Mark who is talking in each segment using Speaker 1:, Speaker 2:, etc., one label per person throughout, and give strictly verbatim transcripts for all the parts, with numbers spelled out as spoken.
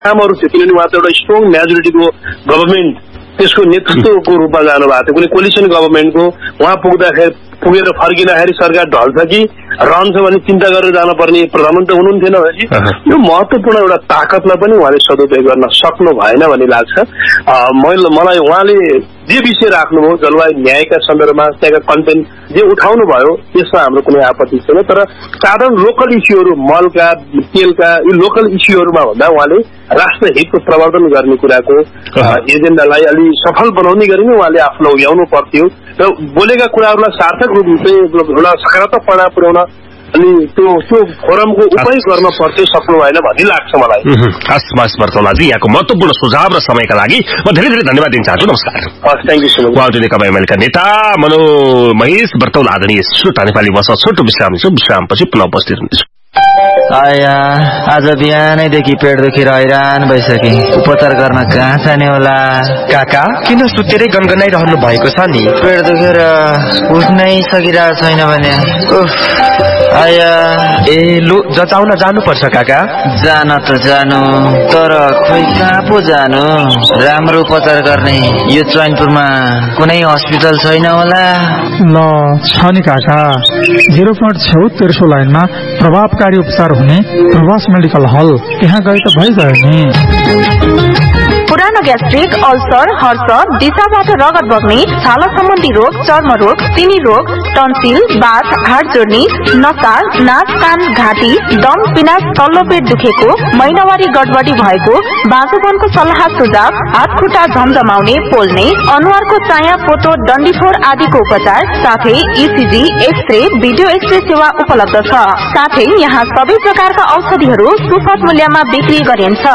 Speaker 1: कामहरू थियो किनभने उहाँ त एउटा स्ट्रङ मेजोरिटीको गभर्मेन्ट त्यसको नेतृत्वको रूपमा जानुभएको थियो कुनै कोलिसन गभर्मेन्टको उहाँ पुग्दाखेरि पुगेर फर्किँदाखेरि सरकार ढल्छ कि रहन्छ भने चिन्ता गरेर जानुपर्ने प्रधानमन्त्री हुनुहुन्थेन भनेपछि यो महत्त्वपूर्ण एउटा ताकतलाई पनि उहाँले सदुपयोग गर्न सक्नु भएन भन्ने लाग्छ। मैले मलाई उहाँले जे विषय राख्नुभयो जलवायु न्यायका सन्दर्भमा त्यहाँका कन्टेन्ट जे उठाउनु भयो त्यसमा हाम्रो कुनै आपत्ति छैन, तर साधारण लोकल इस्युहरू मलका तेलका यी लोकल इस्युहरूमा भन्दा उहाँले राष्ट्र हितको प्रवर्धन गर्ने कुराको एजेन्डालाई अलि सफल बनाउने गरी नै उहाँले आफ्नो उभ्याउनु पर्थ्यो र बोलेका कुराहरूलाई सार्थक रूपमा एउटा सकारात्मक परिणाम पुर्याउन अनि त्यो त्यो फोरमको उपयोग गर्न पर्थ्यो, सक्नु भएन भन्ने लाग्छ मलाई।
Speaker 2: हस् हस् बर्तौलाजी, यहाँको महत्त्वपूर्ण सुझाव र समयका लागि म धेरै धेरै धन्यवाद दिन चाहन्छु। नमस्कार।
Speaker 1: हस्, थ्याङ्क यू सो मच।
Speaker 2: उहाँले नेकपा एमालेका नेता मनो महेश बर्तौला आदरणीय श्रोता नेपाली भाषा छोटो विश्राम छु, विश्रामपछि पुनः उपस्थित हुनेछु।
Speaker 3: आया आज बिहानैदेखि पेट दुखेर हैरान भइसके, उपचार गर्न कहाँ जाने होला?
Speaker 4: काका किन सुतेरै गनगनाइरहनु भएको छ नि?
Speaker 3: पेट दुखेर उठ्नै सकिरहेको छैन भने आया
Speaker 4: ए लु जचाउन जानुपर्छ काका।
Speaker 3: जान त जानु, तर खोइ कहाँ पो जानु? राम्रो उपचार गर्ने यो चैनपुरमा कुनै हस्पिटल छैन होला?
Speaker 5: ल छ नि काका, जिरो पोइन्ट छेउ तेर्सो लाइनमा प्रभावकारी उपचार हुने प्रवास मेडिकल हल, त्यहाँ गए त भइगयो नि।
Speaker 6: पुरानो ग्यास्ट्रिक, अल्सर, हर्ष, दिशाबाट रगत बग्ने, छाला सम्बन्धी रोग, चर्म रोग, सिनी रोग, टन्सिल, बाथ, हाड जोड्ने, नसा, नाक, कान, घाँटी, दम, पिनास, तल्लो पेट दुखेको, महिनावारी गडबडी भएको, बाँझोपनको सल्लाह सुझाव, हात खुट्टा झमझमाउने, पोल्ने, अनुहारको चाया, पोतो, डन्डीफोर आदिको उपचार साथै इसिजी, एक्सरे, भिडियो एक्सरे सेवा उपलब्ध छ। साथै यहाँ सबै प्रकारका औषधिहरू सुपथ मूल्यमा बिक्री गरिन्छ।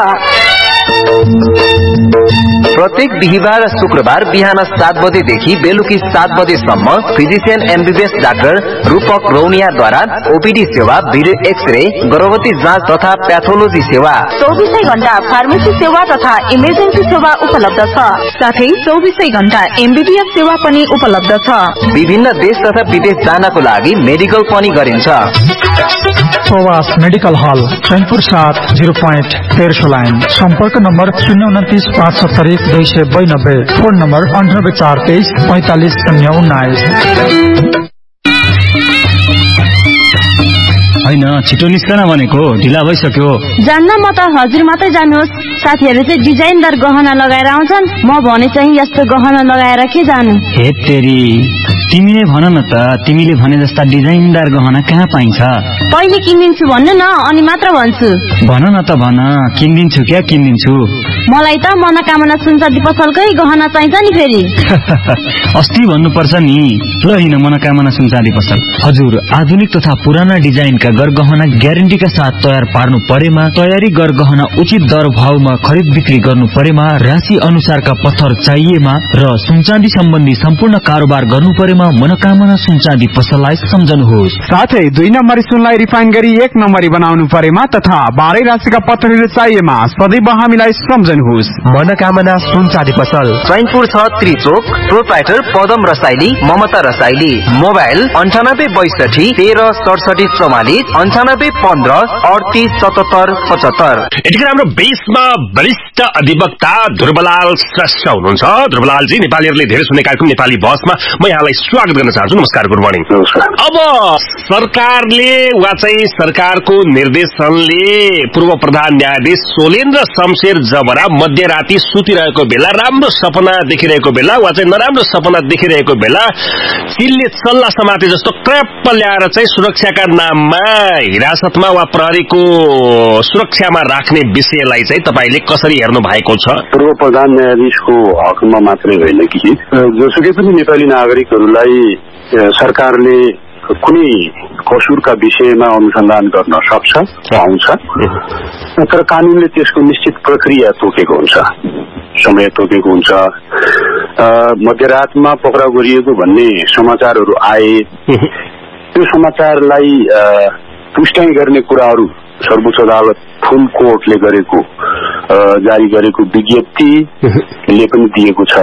Speaker 7: प्रत्येक बिहिबार र शुक्रबार बिहान सात बजेदेखि बेलुकी सात बजेसम्म फिजिशियन एमबीबीएस डाक्टर रूपक रौनियाद्वारा ओपीडी सेवा, भिडियो एक्सरे, गर्भवती जाँच तथा प्याथोलोजी सेवा,
Speaker 6: चौबीसै घण्टा फार्मेसी सेवा तथा इमर्जेन्सी सेवा उपलब्ध छ। साथै चौबीसै घण्टा एमबीबीएस सेवा पनि उपलब्ध छ।
Speaker 7: विभिन्न देश तथा विदेश जानको लागि मेडिकल पनि गरिन्छ।
Speaker 5: प्रवास मेडिकल हल, चैनपुर सात, जिरो पोइन्ट तेर्सो लाइन। सम्पर्क नम्बर शून्य उन्तिस पाँच सत्तरी दुई सय बयानब्बे, फोन नम्बर अन्ठानब्बे चार तेइस पैंतालिस शून्य उन्नाइस।
Speaker 8: होइन छिटो निस्कन भनेको, ढिला भइसक्यो।
Speaker 9: जान्न म त हजुर मात्रै जानुहोस्, साथीहरू चाहिँ डिजाइनदार गहना लगाएर आउँछन्, म भने चाहिँ यस्तो गहना लगाएर के जानु?
Speaker 8: हे तेरी, तिमीले भन न त, तिमीले भने जस्ता डिजाइनदार गहना कहाँ पाइन्छ?
Speaker 9: पहिले किनिदिन्छु भन्नु न, अनि मात्र भन्छु।
Speaker 8: भन न त भन, किनिदिन्छु क्या किनिदिन्छु?
Speaker 9: मलाई त मनोकामना सुनचाँदी पसलकै गहना चाहिन्छ नि फेरि।
Speaker 8: अस्ति भन्नुपर्छ नि। ल हिँड मनोकामना सुनचाँदी पसल। हजुर आधुनिक तथा पुराना डिजाइनका गरगहना ग्यारेन्टीका साथ तयार पार्नु परेमा, तयारी गरगहना उचित दर भावमा खरिद बिक्री गर्नु परेमा, राशि अनुसारका पत्थर चाहिएमा र सुनचाँदी सम्बन्धी सम्पूर्ण कारोबार गर्नु परेमा मनोकामना सुनचाँदी पसललाई सम्झनुहोस्।
Speaker 10: साथै दुई नम्बरी सुनलाई रिफाइन गरी एक नम्बरी बनाउनु परेमा तथा बाह्रै राशिका पत्थरहरू चाहिएमा सदैव हामीलाई सम्झनुहोस्।
Speaker 4: मनोकामना सुनचाँदी पसल,
Speaker 7: चैनपुर छ त्रिचोक, प्रोप्राइटर पदम रसाइली, ममता रसाइली, मोबाइल अन्ठानब्बे बैसठी तेह्र सडसठी चौवालिस, अन्ठानब्बे पन्ध्र अडतिस सतहत्तर पचहत्तर।
Speaker 2: यतिखेर हाम्रो बेसमा वरिष्ठ अधिवक्ता ध्रुवलाल श्रेष्ठ हुनुहुन्छ। ध्रुवलालजी, नेपालीहरूले धेरै सुन्ने कार्यक्रम नेपाली बसमा म यहाँलाई स्वागत गर्न चाहन्छु। नमस्कार, गुड मर्निङ। अब सरकारले वा चाहिँ सरकारको निर्देशनले पूर्व प्रधान न्यायाधीश सोलेन्द्र शमशेर जबरा मध्यराती सुतिरहेको बेला, राम्रो सपना देखिरहेको बेला वा चाहिँ नराम्रो सपना देखिरहेको बेला चिलले चल्ला समाते जस्तो क्र्याप ल्याएर चाहिँ सुरक्षाका नाममा हिरासतमा वा प्रहरीको सुरक्षामा राख्ने विषयलाई चाहिँ तपाईले कसरी हेर्नु भएको छ?
Speaker 1: पूर्व प्रधान न्यायाधीशको हकमा मात्रै होइन कि जोसुकै पनि नेपाली नागरिकहरूलाई सरकारले कुनै कसुरका विषयमा अनुसन्धान गर्न सक्छ, पाउँछ, तर कानूनले त्यसको निश्चित प्रक्रिया तोकेको हुन्छ, समय तोकेको हुन्छ। मध्यरातमा पक्राउ गरिएको भन्ने समाचारहरू आए, त्यो समाचारलाई पुष्टि गर्ने कुराहरू सर्वोच्च अदालत फुल कोर्टले गरेको जारी गरेको विज्ञप्तिले पनि दिएको छ।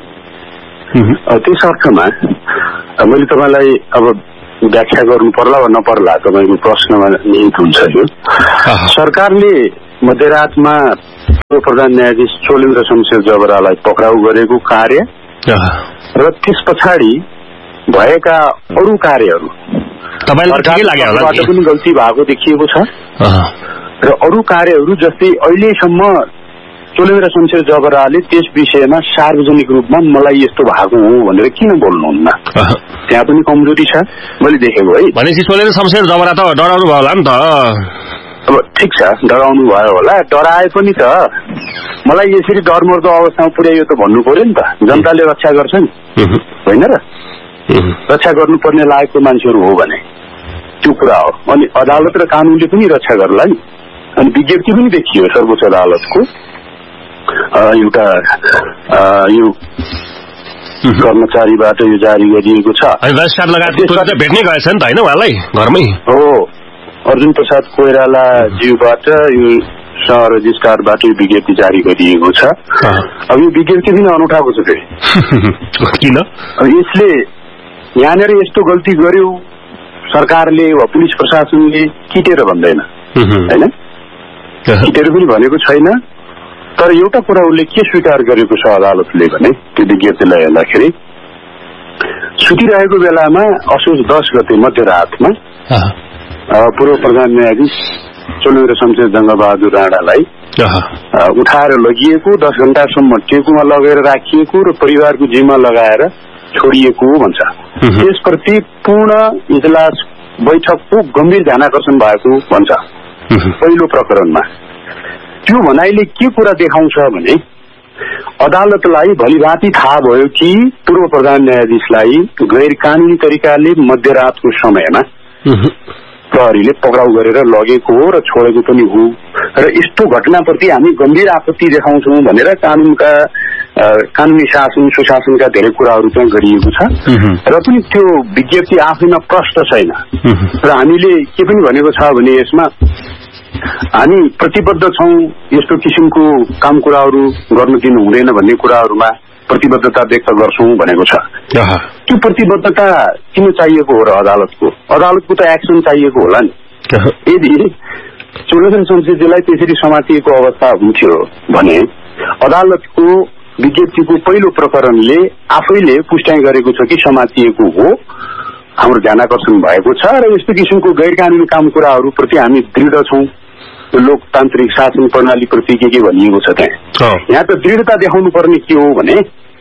Speaker 1: त्यस अर्थमा मैले तपाईँलाई अब व्याख्या गर्नु पर्ला वा नपर्ला, तपाईँको प्रश्नमा निहित हुन्छ। यो सरकारले मध्यरातमा
Speaker 11: प्रधान न्यायाधीश चोलेन्द्र शमशेर जबरालाई पक्राउ गरेको कार्य र त्यस पछाडि भएका अरू कार्यहरू सरकारबाट पनि गल्ती भएको देखिएको छ र अरू कार्यहरू जस्तै अहिलेसम्म चोलेन्द्र शमशेर जबराले त्यस विषयमा सार्वजनिक रूपमा मलाई यस्तो भएको हो भनेर किन बोल्नुहुन्न? त्यहाँ पनि कमजोरी छ मैले देखेको है।
Speaker 2: भनेपछि चोलेन्द्र शमशेर जबरा त डराउनु भयो होला नि त।
Speaker 11: अब ठिक छ, डराउनु भयो होला, डराए पनि त मलाई यसरी डरमर्दो अवस्थामा पुर्याइयो त भन्नु पर्यो नि त। जनताले रक्षा गर्छ नि, होइन र? रक्षा गर्नुपर्ने लागेको मान्छेहरू हो भने त्यो कुरा हो। अनि अदालत र कानूनले पनि रक्षा गर्ला नि। अनि विज्ञप्ति पनि देखियो सर्वोच्च अदालतको एउटा यो कर्मचारीबाट यो जारी गरिएको छ।
Speaker 2: भेट्ने गएछ नि त होइन उहाँलाई घरमै?
Speaker 11: हो, अर्जुन प्रसाद कोइराला ज्यूबाट यो सह रजिस्ट्रारबाट यो विज्ञप्ति जारी गरिएको छ। अब यो विज्ञप्ति पनि अनौठाको छ फेरि।
Speaker 2: किन?
Speaker 11: अब यसले यहाँनिर यस्तो गल्ती गर्यो सरकारले वा पुलिस प्रशासनले किटेर भन्दैन, होइन? किटेर पनि भनेको छैन। तर एउटा कुरा उसले के स्वीकार गरेको छ अदालतले भने त्यो विज्ञप्तिलाई हेर्दाखेरि सुतिरहेको बेलामा असोज दस गते मध्यरातमा पूर्व प्रधान न्यायाधीश चोलेन्द्र शमशेर जङ्गबहादुर राणालाई उठाएर लगिएको, दस घण्टासम्म टेकुमा लगेर राखिएको र परिवारको जिम्मा लगाएर छोडिएको भन्छ। त्यसप्रति पूर्ण इजलास बैठकको गम्भीर ध्यानाकर्षण भएको भन्छ पहिलो प्रकरणमा। त्यो भनाइले के कुरा देखाउँछ भने अदालतलाई भलिभाँति थाहा भयो कि पूर्व प्रधान न्यायाधीशलाई गैर कानूनी तरिकाले मध्यरातको समयमा प्रहरीले पक्राउ गरेर लगेको हो र छोडेको पनि हो र यस्तो घटनाप्रति हामी गम्भीर आपत्ति देखाउँछौँ भनेर कानूनका कानूनी शासन सुशासनका धेरै कुराहरू त्यहाँ गरिएको छ र पनि त्यो विज्ञप्ति आफैमा प्रष्ट छैन। र हामीले के पनि भनेको छ भने यसमा हामी प्रतिबद्ध छौँ यस्तो किसिमको काम कुराहरू गर्न दिनु हुँदैन भन्ने कुराहरूमा प्रतिबद्धता व्यक्त गर्छौँ भनेको छ। त्यो प्रतिबद्धता किन चाहिएको हो र अदालतको? अदालतको त एक्सन चाहिएको होला नि। यदि चोलेन्द्र शमशेरजीलाई त्यसरी समातिएको अवस्था हुन्थ्यो भने अदालतको विज्ञप्तिको पहिलो प्रकरणले आफैले पुष्टि गरेको छ कि समातिएको हो, हाम्रो ध्यानाकर्षण भएको छ र यस्तो किसिमको गैर कानूनी काम कुराहरूप्रति हामी दृढ छौँ। लोकतान्त्रिक शासन प्रणाली प्रति के के भनिएको छ त्यहाँ। यहाँ त दृढता देखाउनु पर्ने के हो भने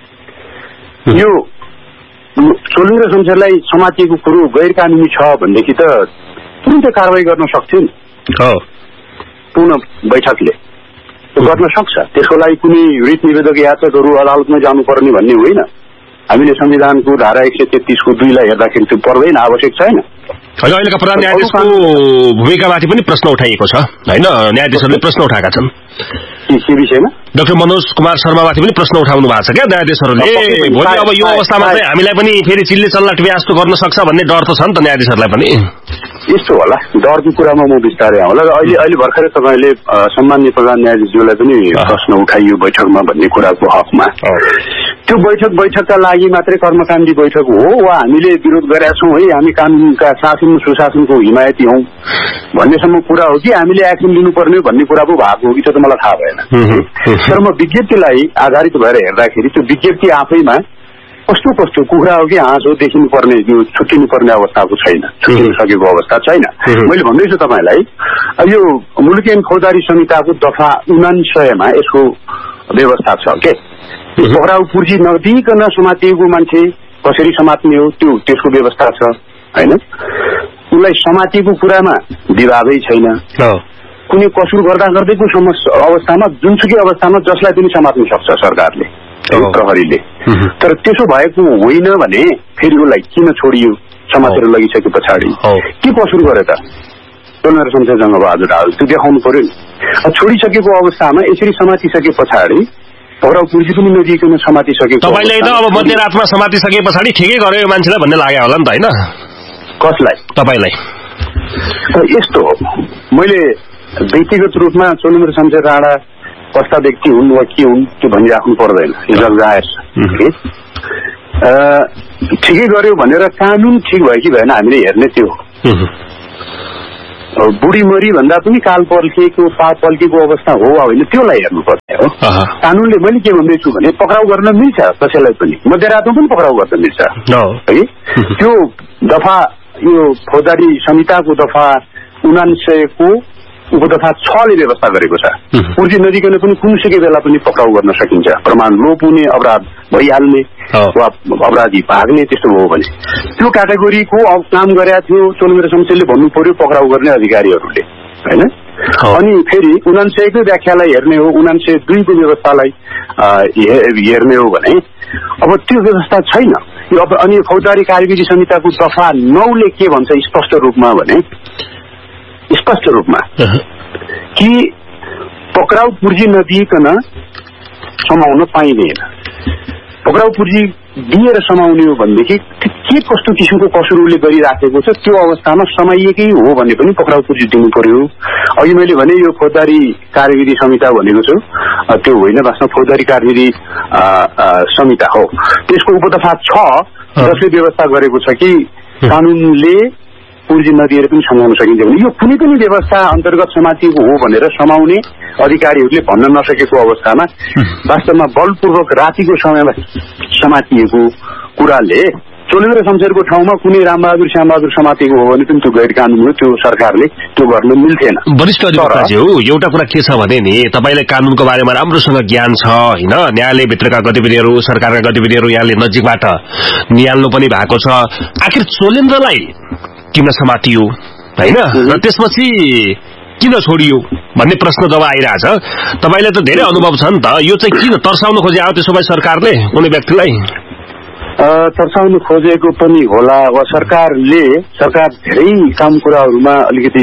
Speaker 11: यो चोलेन्द्र शमशेरलाई समातिएको कुरो गैर कानूनी छ भनेदेखि त तुरन्तै कारवाही गर्न सक्थ्यो नि पूर्ण बैठकले गर्न सक्छ। त्यसको लागि कुनै रिट निवेदक याचकहरू अदालतमा जानुपर्ने भन्ने होइन। हामीले संविधानको धारा एक सय तेत्तीसको दुईलाई हेर्दाखेरि त्यो पर्दैन, आवश्यक छैन।
Speaker 2: अहिलेका प्रधान न्यायाधीशको भूमिकामाथि पनि प्रश्न उठाइएको छ होइन? न्यायाधीशहरूले प्रश्न उठाएका छन्
Speaker 11: के विषयमा?
Speaker 2: डाक्टर मनोज कुमार शर्मामाथि पनि प्रश्न उठाउनु भएको छ क्या न्यायाधीशहरूले। भोलि अब यो अवस्थामा चाहिँ हामीलाई पनि फेरि चिल्ले चल्ला टिप्यास्तो गर्न सक्छ भन्ने डर त छ नि त न्यायाधीशहरूलाई पनि।
Speaker 11: यस्तो होला, डरको कुरामा म बिस्तारै आउँला। र अहिले अहिले भर्खरै तपाईँले सम्माननीय प्रधान न्यायाधीशज्यूलाई पनि प्रश्न उठाइयो बैठकमा भन्ने कुराको हकमा। त्यो बैठक बैठकका लागि मात्रै कर्मकाण्डी बैठक हो वा हामीले विरोध गरेका छौँ है, हामी कानूनका शासन सुशासनको हिमायती हौँ भन्नेसम्म कुरा हो कि हामीले एक्सन लिनुपर्ने भन्ने कुरा पो भएको हो कि त्यो त मलाई थाहा भएन। तर म विज्ञप्तिलाई आधारित भएर हेर्दाखेरि त्यो विज्ञप्ति आफैमा कस्तो कस्तो कुखुरा हो कि हाँस हो देखिनु पर्ने, यो छुट्टिनु पर्ने अवस्थाको छैन, छुट्टिनु सकेको अवस्था छैन। मैले भन्दैछु तपाईँलाई यो मुलुक ऐन फौजदारी संहिताको दफा उनान्सयमा यसको व्यवस्था छ के पक्राउ पूर्जी नदिकन समातिएको मान्छे कसरी समात्ने हो त्यो त्यसको व्यवस्था छ होइन? उसलाई समातिएको कुरामा विवादै छैन। कुनै कसुर गर्दा गर्दैको अवस्थामा जुनसुकै अवस्थामा जसलाई पनि समात्न सक्छ सरकारले प्रहरीले। तर त्यसो भएको होइन भने फेरि उसलाई किन छोडियो समातेर लगिसके पछाडि? के कसुर गरे त चोलेन्द्र शमशेर जङ्गबहादुर राणाले? त्यो देखाउनु पर्यो नि। छोडिसकेको अवस्थामा यसरी समातिसके पछाडि पक्राउ पूर्जी पनि नदिइकन समातिसकेको
Speaker 2: तपाईँले त अब मध्यरातमा समातिसके पछाडि ठिकै गर्यो यो मान्छेलाई भन्ने लाग्यो होला नि त होइन?
Speaker 11: कसलाई?
Speaker 2: तपाईँलाई।
Speaker 11: यस्तो हो, मैले व्यक्तिगत रूपमा चोलेन्द्र शमशेर राणा कस्ता व्यक्ति हुन् वा के हुन् त्यो भनिराख्नु पर्दैन, जग जायज। ठिकै गर्यो भनेर कानून ठिक भयो कि भएन हामीले हेर्ने त्यो बुढी मरी भन्दा पनि काल पल्किएको पाप पल्किएको अवस्था हो वा होइन त्यसलाई हेर्नुपर्ने हो। कानुनले मैले के भन्दैछु भने पक्राउ गर्न मिल्छ कसैलाई पनि, मध्यरातमा पनि पक्राउ गर्न मिल्छ है। त्यो दफा यो फौजदारी संहिताको दफा उनान्सयको उपदफा छले व्यवस्था गरेको छ। पूर्ति नदिकन पनि कुनसुकै बेला पनि पक्राउ गर्न सकिन्छ, प्रमाण लोप हुने, अपराध भइहाल्ने वा अपराधी भाग्ने त्यस्तो हो भने त्यो क्याटेगोरीको अब काम गरेका थियो चोलमेर संसदले भन्नु पर्यो पक्राउ गर्ने अधिकारीहरूले होइन। अनि फेरि उनान्सयको व्याख्यालाई हेर्ने हो, उनान्सय दुईको व्यवस्थालाई हेर्ने हो भने अब त्यो व्यवस्था छैन। अनि फौजदारी कार्यविधि संहिताको दफा नौले के भन्छ स्पष्ट रूपमा भने स्पष्ट रूपमा कि पक्राउ पूर्जी नदिइकन समाउन पाइँदैन। पक्राउ पूर्जी दिएर समाउने हो भनेदेखि के कस्तो किसिमको कसुरले गरिराखेको छ त्यो अवस्थामा समाइएकै हो भने पनि पक्राउ पूर्जी दिनु पर्यो। अघि मैले भने यो फौजदारी कार्यविधि संहिता भनेको छु, त्यो होइन, वास्तवमा फौजदारी कार्यविधि संहिता हो। त्यसको उपदफा छ जसले व्यवस्था गरेको छ कि कानुनले पूर्जी नदिएर पनि समाउन सकिन्छ भने यो कुनै पनि व्यवस्था अन्तर्गत समातिएको हो भनेर समाउने अधिकारीहरूले भन्न नसकेको अवस्थामा वास्तवमा बलपूर्वक रातिको समयमा समातिएको कुराले चोलेर शमशेरको ठाउँमा कुनै रामबहादुर श्यामबहादुर समातिएको हो भने पनि त्यो गैर कानुनी हो, त्यो सरकारले त्यो गर्न मिल्थेन।
Speaker 2: वरिष्ठ अधिवक्ताज्यू, एउटा कुरा के छ भने नि तपाईलाई कानुनको बारेमा राम्रोसँग ज्ञान छ होइन, न्यायालयभित्रका गतिविधिहरू सरकारका गतिविधिहरू यहाँले नजिकबाट निहाल्नु पनि भएको छ। आखिर चोलेन्द्रलाई किन समातियो होइन र त्यसपछि किन छोडियो भन्ने प्रश्न जब आइरहेछ, तपाईलाई त धेरै अनुभव छ नि त, यो चाहिँ किन तर्साउन खोजे हो त्यसो भए सरकारले कुनै व्यक्तिलाई?
Speaker 11: तर्साउन खोजेको पनि होला वा सरकारले सरकार धेरै काम कुराहरूमा अलिकति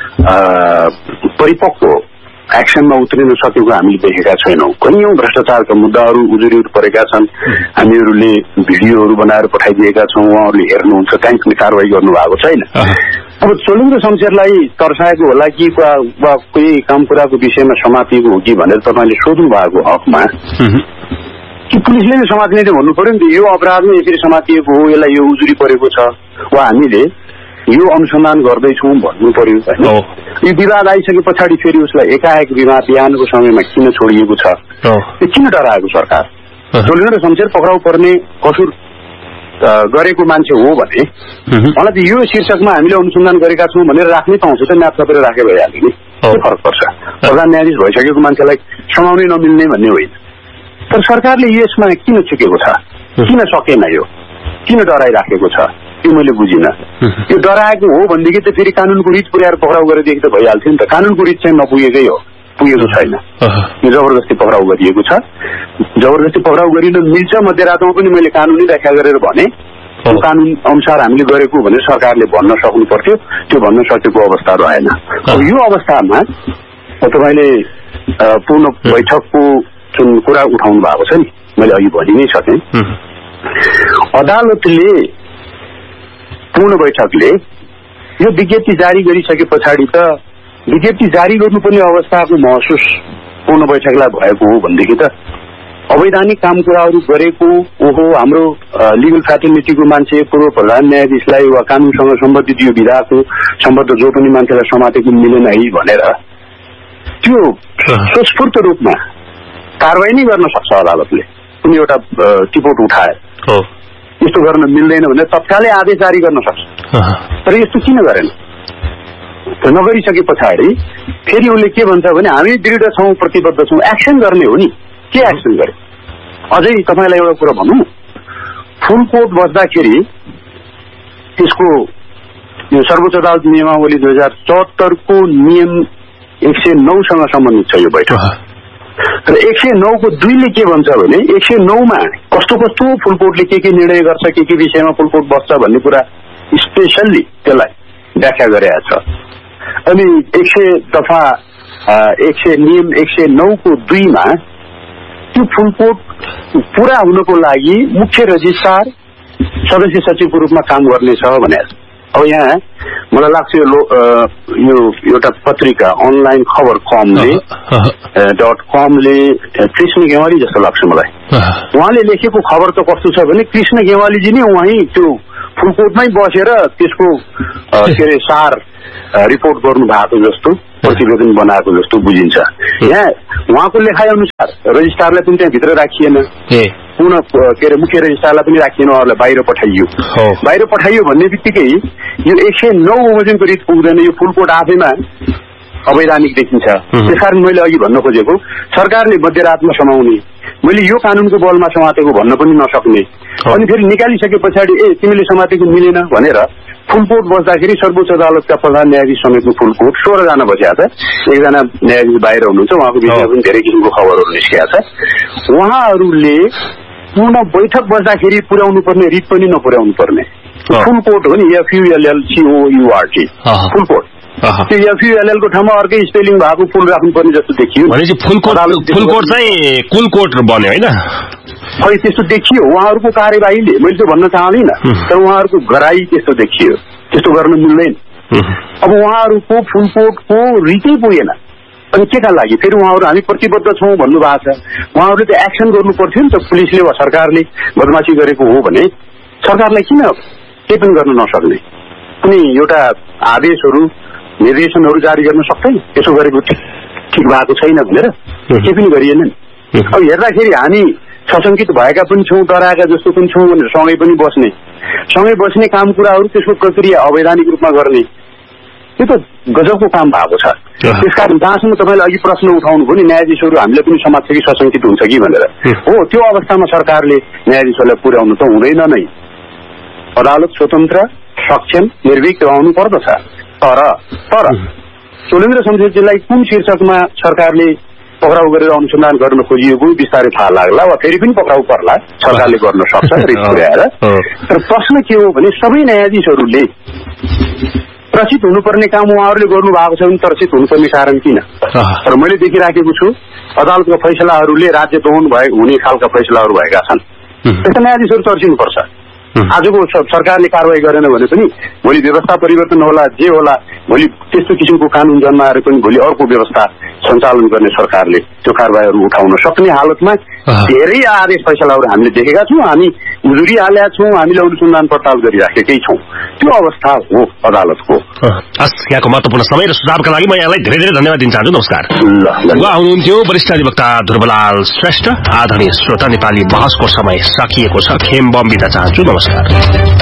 Speaker 11: परिपक्व एक्सनमा उत्रिन सकेको हामीले देखेका छैनौँ। कैयौं भ्रष्टाचारका मुद्दाहरू उजुरी परेका छन्, हामीहरूले भिडियोहरू बनाएर पठाइदिएका छौँ, उहाँहरूले हेर्नुहुन्छ, कहीँ पनि कारवाही गर्नु भएको छैन। अब चोलेन्द्र शमशेरलाई तर्साएको होला कि वा कोही काम कुराको विषयमा समातिएको हो कि भनेर तपाईँले सोध्नु भएको हकमा कि पुलिसले नै समातिने चाहिँ भन्नु पर्यो नि त, यो अपराधमा यसरी समातिएको हो, यसलाई यो उजुरी परेको छ वा हामीले यो अनुसन्धान गर्दैछौँ भन्नु पर्यो होइन। यो विवाद आइसके पछाडि फेरि उसलाई एकाएक विवाद बिहानको समयमा किन छोडिएको छ, त्यो किन डराएको सरकार? चोलेन्द्र शमशेर पक्राउ पर्ने कसुर गरेको मान्छे हो भने मलाई त यो शीर्षकमा हामीले अनुसन्धान गरेका छौँ भनेर राख्नै पाउँछ त, म्याप थपेर राखे भइहाल्यो नि, के फरक पर्छ? प्रधान न्यायाधीश भइसकेको मान्छेलाई समाउनै नमिल्ने भन्ने होइन। तर सरकारले यसमा किन चुकेको छ, किन सकेन, यो किन डराइराखेको छ त्यो मैले बुझिनँ। यो डराएको हो भनेदेखि त फेरि कानुनको रित पुर्याएर पक्राउ गरेदेखि त भइहाल्थ्यो नि त। कानुनको रित चाहिँ नपुगेकै हो, पुगेको छैन, यो जबरजस्ती पक्राउ गरिएको छ। जबरजस्ती पक्राउ गरिन मिल्छ मध्यरातमा पनि मैले कानुनी व्याख्या गरेर भने कानुन अनुसार हामीले गरेको भने सरकारले भन्न सक्नु पर्थ्यो, त्यो भन्न सकेको अवस्था रहेन। यो अवस्थामा तपाईँले पूर्ण बैठकको जुन कुरा उठाउनु भएको छ नि, मैले अघि भनि नै सकेँ, अदालतले पूर्ण बैठकले यो विज्ञप्ति जारी गरिसके पछाडि त विज्ञप्ति जारी गर्नुपर्ने अवस्थाको महसुस पूर्ण बैठकलाई भएको हो भनेदेखि त अवैधानिक काम कुराहरू गरेको ओहो हाम्रो लिगल फ्याटर्निटीको मान्छे पूर्व प्रधान न्यायाधीशलाई वा कानुनसँग सम्बन्धित यो विधाको सम्बद्ध जो पनि मान्छेलाई समातेको मिलेन है भनेर त्यो स्वस्फूर्त रूपमा कारवाही नै गर्न सक्छ अदालतले। कुनै एउटा टिपोट उठाए यस्तो गर्न मिल्दैन भने तत्कालै आदेश जारी गर्न सक्छ। तर यस्तो किन गरेन? नगरिसके पछाडि फेरि उसले के भन्छ भने हामी दृढ छौँ, प्रतिबद्ध छौँ, एक्सन गर्ने हो नि। के एक्सन गरे? अझै तपाईँलाई एउटा कुरा भनौँ, फुल कोर्ट बस्दाखेरि त्यसको यो सर्वोच्च अदालत नियमावली दुई हजार चौहत्तरको नियम एक सय नौसँग सम्बन्धित छ यो बैठक। र एक सय नौको दुईले के भन्छ भने एक सय नौमा कस्तो कस्तो फुल कोर्टले के के निर्णय गर्छ, के के विषयमा फुल कोर्ट बस्छ भन्ने कुरा स्पेसल्ली त्यसलाई व्याख्या गरेका छ। अनि एक सय दफा एक सय नियम एक सय नौको दुईमा त्यो फुल कोर्ट पुरा हुनको लागि मुख्य रजिस्ट्रार सदस्य सचिवको रूपमा काम गर्नेछ भनेर। अब यहाँ मलाई लाग्छ यो यो एउटा पत्रिका अनलाइन खबर कमले डट कमले कृष्ण गेवाली जस्तो लाग्छ मलाई, उहाँले लेखेको खबर त कस्तो छ भने कृष्ण गेवालीजी नै उहाँ त्यो फुलकोटमै बसेर त्यसको के अरे सार रिपोर्ट गर्नु भएको जस्तो प्रतिवेदन बनाएको जस्तो बुझिन्छ। यहाँ उहाँको लेखाइ अनुसार रजिस्ट्रारलाई पनि त्यहाँभित्र राखिएन, पुनः के अरे मुख्य रजिस्ट्रारलाई पनि राखिएन, उहाँहरूलाई बाहिर पठाइयो। बाहिर पठाइयो भन्ने बित्तिकै यो एक सय नौ बमोजिमको रिट पुग्दैन, यो फुलकोट आफैमा अवैधानिक देखिन्छ। त्यसकारण मैले अघि भन्न खोजेको सरकारले मध्यरातमा समाउने, मैले यो कानूनको बलमा समातेको भन्न पनि नसक्ने, अनि फेरि निकालिसके पछाडि ए तिमीले समातेको मिलेन भनेर फुलकोट बस्दाखेरि सर्वोच्च अदालतका प्रधान न्यायाधीश समेतको फुलकोट सोह्रजना बसेका छ। एकजना न्यायाधीश बाहिर हुनुहुन्छ, उहाँको विषयमा पनि धेरै किसिमको खबरहरू निस्केका छ। उहाँहरूले पूर्ण बैठक बस्दाखेरि पुर्याउनु पर्ने रिट पनि नपुर्याउनु पर्ने फुलकोट हो नि, एफयुएलएलसिओयुआरटी फुलकोट। त्यो एफयुएलएल को ठाउँमा अर्कै स्पेलिङ भएको फुल राख्नुपर्ने जस्तो देखियो।
Speaker 2: फुलकोट चाहिँ कुलकोट बन्यो होइन,
Speaker 11: खै त्यस्तो देखियो उहाँहरूको कार्यवाहीले। मैले त्यो भन्न चाहदिनँ, तर उहाँहरूको गराई त्यस्तो देखियो, त्यस्तो गर्न मिल्दैन। अब उहाँहरूको फुलकोटको रिटै पुगेन, अनि के का लागि फेरि उहाँहरू हामी प्रतिबद्ध छौँ भन्नु भएको छ। उहाँहरूले त एक्सन गर्नु पर्थ्यो नि त, पुलिसले वा सरकारले बदमासी गरेको हो भने सरकारलाई किन केही पनि गर्न नसक्ने? अनि एउटा आदेशहरू निर्देशनहरू जारी गर्न सक्दैन, त्यसो गरेको ठिक भएको छैन भनेर केही पनि गरिएन। अब हेर्दाखेरि हामी सशङ्कित भएका पनि छौँ, डराएका जस्तो पनि छौँ भनेर सँगै पनि बस्ने, सँगै बस्ने काम कुराहरू त्यसको प्रक्रिया अवैधानिक रूपमा गर्ने, यो त गजबको काम भएको छ। त्यसकारण जहाँसम्म तपाईँले अघि प्रश्न उठाउनु भयो नि न्यायाधीशहरू हामीले पनि समाज कि सशङ्कित हुन्छ कि भनेर, हो त्यो अवस्थामा सरकारले न्यायाधीशहरूलाई पुर्याउनु त हुँदैन नै। अदालत स्वतन्त्र, सक्षम, निर्भीक रहनु पर्दछ। तर तर सोलेन्द्र शमशेरजीलाई कुन शीर्षकमा सरकारले पक्राउ गरेर अनुसन्धान गर्न खोजिएको बिस्तारै थाहा लाग्ला, वा फेरि पनि पक्राउ पर्ला, सरकारले गर्न सक्छ रिट पुर्याएर। तर प्रश्न के हो भने सबै न्यायाधीशहरूले त्रसित हुनुपर्ने काम उहाँहरूले गर्नु भएको छ भने त्रसित हुनुपर्ने कारण किन? तर मैले देखिराखेको छु अदालतको फैसलाहरूले राज्य दोहन भए हुने खालका फैसलाहरू भएका छन्। त्यस्ता न्यायाधीशहरू तर्सिनुपर्छ। आजको सरकारले कारवाही गरेन भने पनि भोलि व्यवस्था परिवर्तन होला, जे होला, भोलि त्यस्तो किसिमको कानून जन्माएर पनि भोलि अर्को व्यवस्था सञ्चालन गर्ने सरकारले त्यो कारवाहीहरू उठाउन सक्ने हालतमा धेरै आदेश फैसलाहरू हामीले देखेका छौँ। हामी उजुरी हालेका छौँ, हामीले अनुसन्धान पडताल गरिराखेकै छौँ। त्यो अवस्था हो अदालतको।
Speaker 2: यहाँको महत्त्वपूर्ण समय र सुझावका लागि म यहाँलाई धेरै धेरै धन्यवाद दिन चाहन्छु। नमस्कार। उहाँ हुनुहुन्थ्यो वरिष्ठ अधिवक्ता ध्रुवलाल श्रेष्ठ। आदरणीय श्रोता, नेपाली बहसको समय सकिएको छ। खेम बम बिदा चाहन्छु। नमस्कार।